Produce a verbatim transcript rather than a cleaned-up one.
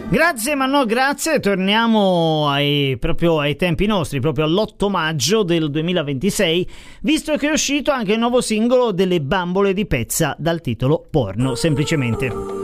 Grazie, ma no grazie, torniamo ai, proprio ai tempi nostri, proprio all'otto maggio del duemilaventisei, visto che è uscito anche il nuovo singolo delle Bambole di Pezza dal titolo Porno, semplicemente.